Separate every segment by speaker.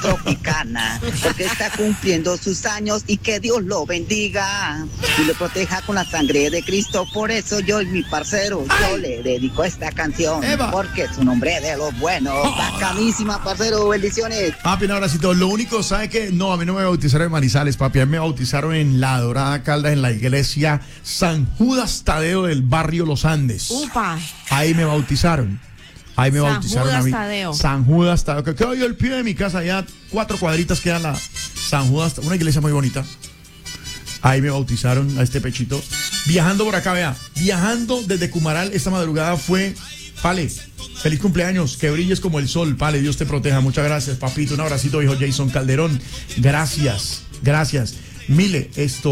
Speaker 1: Tropicana, porque está cumpliendo sus años y que Dios lo bendiga y lo proteja con la sangre de Cristo. Por eso yo y mi parcero, yo le dedico esta canción, porque es un hombre de los buenos. Bacanísima, parcero, bendiciones.
Speaker 2: Papi, un abracito. Lo único, ¿sabe qué? No, a mí no me bautizaron en Manizales, papi. A mí me bautizaron en La Dorada Caldas, en la iglesia San Judas Tadeo del barrio Los Andes.
Speaker 3: Upa.
Speaker 2: Ahí me bautizaron. Ahí me bautizaron
Speaker 3: Judas
Speaker 2: a mí.
Speaker 3: Tadeo.
Speaker 2: San Judas Tadeo. Que quedó yo al pie de mi casa, allá 4 cuadritas queda la San Judas, una iglesia muy bonita. Ahí me bautizaron a este pechito. Viajando por acá, vea. Viajando desde Cumaral esta madrugada fue... Pale, feliz cumpleaños, que brilles como el sol, Pale, Dios te proteja, muchas gracias, papito, un abracito, hijo Jason Calderón, gracias, Mile,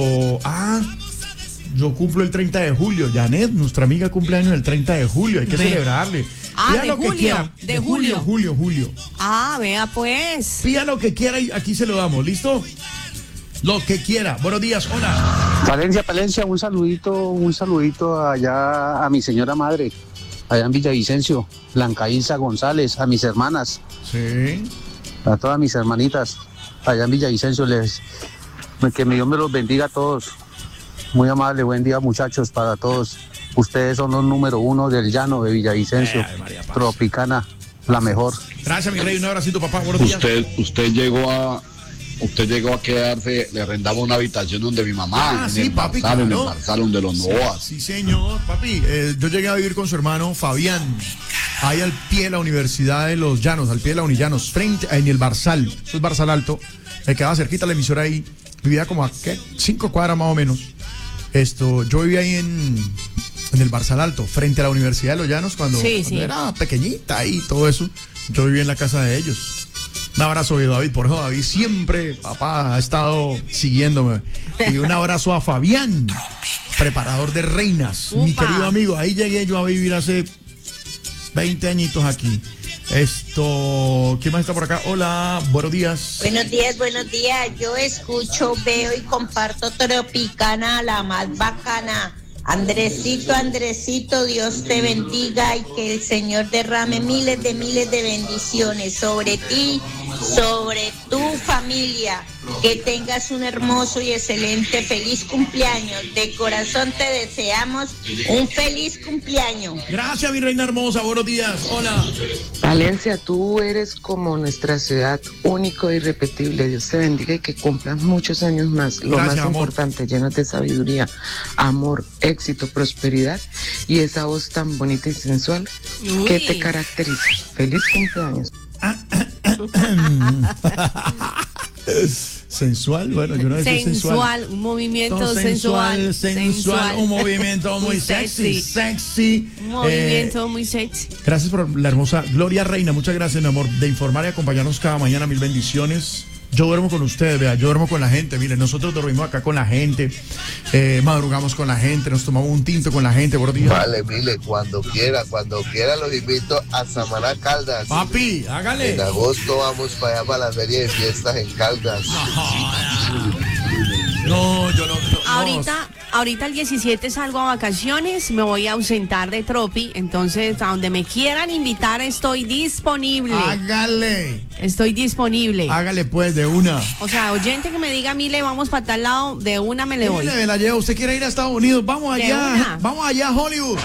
Speaker 2: yo cumplo el 30 de julio, Janet, nuestra amiga cumpleaños el 30 de julio, hay que celebrarle.
Speaker 3: Pida lo que quiera.
Speaker 2: De julio.
Speaker 3: Ah, vea pues.
Speaker 2: Pida lo que quiera y aquí se lo damos, ¿listo? Lo que quiera. Buenos días, hola.
Speaker 4: Palencia, un saludito allá a mi señora madre. Allá en Villavicencio, Blanca Ilsa González, a mis hermanas,
Speaker 2: sí,
Speaker 4: a todas mis hermanitas, allá en Villavicencio, que Dios me los bendiga a todos. Muy amable, buen día muchachos para todos. Ustedes son los número 1 del llano de Villavicencio, Tropicana, la mejor.
Speaker 2: Gracias, mi rey, un abracito, papá, buenos días.
Speaker 5: Usted llegó a quedarse, le arrendaba una habitación donde mi mamá,
Speaker 2: sí, papi,
Speaker 5: en el Barsalón de los Noas.
Speaker 2: Sí, señor, papi. Yo llegué a vivir con su hermano Fabián, ahí al pie de la Universidad de los Llanos, al pie de la Unillanos, frente en el Barzal, eso es Barzal Alto, me quedaba cerquita la emisora ahí, vivía como a 5 cuadras más o menos. Yo vivía ahí en el Barzal Alto, frente a la Universidad de los Llanos, cuando era pequeñita ahí, todo eso, yo vivía en la casa de ellos. Un abrazo de David, por eso David siempre, papá, ha estado siguiéndome. Y un abrazo a Fabián, preparador de reinas. Upa. Mi querido amigo, ahí llegué yo a vivir hace 20 añitos aquí. ¿Quién más está por acá? Hola, buenos días.
Speaker 6: Buenos días. Yo escucho, veo y comparto Tropicana, la más bacana. Andresito, Dios te bendiga y que el Señor derrame miles de bendiciones sobre ti, sobre tu familia. Que tengas un hermoso y excelente feliz cumpleaños. De corazón te deseamos un feliz cumpleaños.
Speaker 2: Gracias, mi reina hermosa. Buenos días. Hola.
Speaker 7: Valencia, tú eres como nuestra ciudad, único e irrepetible. Dios te bendiga y que cumplas muchos años más. Lo
Speaker 2: Gracias,
Speaker 7: más
Speaker 2: amor.
Speaker 7: importante, llenos de sabiduría, amor, éxito, prosperidad y esa voz tan bonita y sensual que te caracteriza. Feliz cumpleaños.
Speaker 2: Sensual, bueno, yo no sé
Speaker 3: sensual, un movimiento sensual,
Speaker 2: un movimiento muy sexy.
Speaker 3: Un movimiento muy sexy.
Speaker 2: Gracias por la hermosa Gloria Reina, muchas gracias, mi amor, de informar y acompañarnos cada mañana, mil bendiciones. Yo duermo con ustedes, vea, yo duermo con la gente, miren, nosotros dormimos acá con la gente, madrugamos con la gente, nos tomamos un tinto con la gente, por día.
Speaker 8: Vale, mire, cuando quiera los invito a Samaná Caldas.
Speaker 2: Papi, hágale.
Speaker 8: En agosto vamos para allá para la feria de fiestas en Caldas.
Speaker 2: No, yo no.
Speaker 3: Ahorita el 17 salgo a vacaciones, me voy a ausentar de Tropi, entonces a donde me quieran invitar estoy disponible.
Speaker 2: Hágale.
Speaker 3: Estoy disponible.
Speaker 2: Hágale pues, de una.
Speaker 3: O sea, oyente que me diga, Mile, vamos para tal lado, de una me le voy.
Speaker 2: Me la llevo. ¿Usted quiere ir a Estados Unidos? Vamos allá. Vamos allá a Hollywood.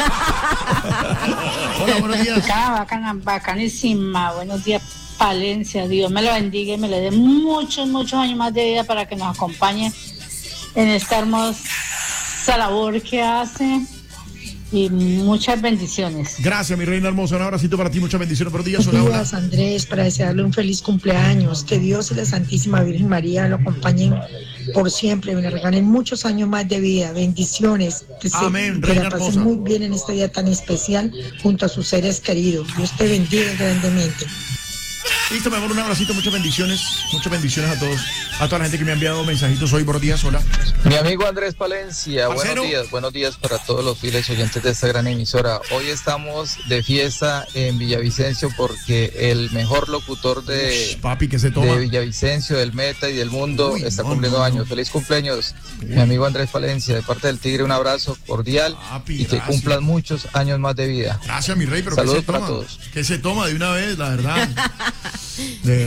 Speaker 2: Hola, buenos días.
Speaker 9: Bacanísima. Buenos días, Palencia. Dios me lo bendiga y me le dé muchos años más de vida para que nos acompañe en esta hermosa labor que hace y muchas bendiciones.
Speaker 2: Gracias, mi reina hermosa, un abracito para ti, muchas bendiciones. Buenos días,
Speaker 10: hola, Andrés, para desearle un feliz cumpleaños, que Dios y la Santísima Virgen María lo acompañen por siempre, me le regalen muchos años más de vida, bendiciones,
Speaker 2: amén,
Speaker 10: que la pasen muy bien en este día tan especial junto a sus seres queridos. Dios te bendiga grandemente.
Speaker 2: Listo, mi amor, un abracito, muchas bendiciones a todos, a toda la gente que me ha enviado mensajitos hoy. Buenos días, hola.
Speaker 11: Mi amigo Andrés Palencia,
Speaker 2: Parcero.
Speaker 11: buenos días para todos los fieles oyentes de esta gran emisora. Hoy estamos de fiesta en Villavicencio porque el mejor locutor de Villavicencio, del Meta y del mundo está cumpliendo años. Feliz cumpleaños, mi amigo Andrés Palencia, de parte del Tigre, un abrazo cordial y que cumplan muchos años más de vida.
Speaker 2: Gracias, mi rey, pero
Speaker 11: saludos para todos.
Speaker 2: Que se toma de una vez, la verdad.